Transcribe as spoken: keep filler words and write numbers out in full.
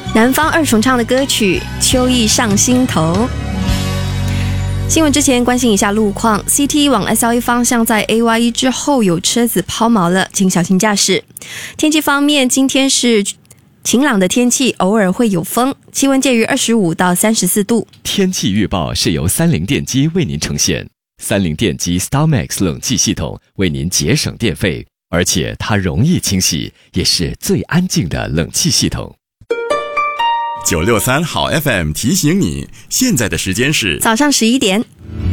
南方二重唱的歌曲《秋意上心头》。新闻之前关心一下路况 ，C T 往 S L E 方向在 A Y E 之后有车子抛锚了，请小心驾驶。天气方面，今天是晴朗的天气，偶尔会有风，气温介于二十五到三十四度。 天气预报是由三菱电机为您呈现，三菱电机 StarMax 冷气系统为您节省电费，而且它容易清洗，也是最安静的冷气系统。 九六三好 F M 提醒你，现在的时间是早上十一点。